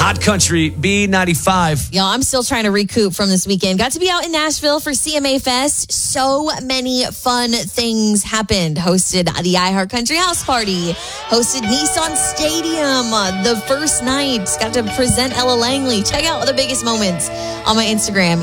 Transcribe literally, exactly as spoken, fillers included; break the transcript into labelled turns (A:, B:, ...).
A: Hot Country B ninety-five.
B: Y'all, I'm still trying to recoup from this weekend. Got to be out in Nashville for C M A Fest. So many fun things happened. Hosted the iHeart Country House Party. Hosted Nissan Stadium uh, the first night. Got to present Ella Langley. Check out the biggest moments on my Instagram.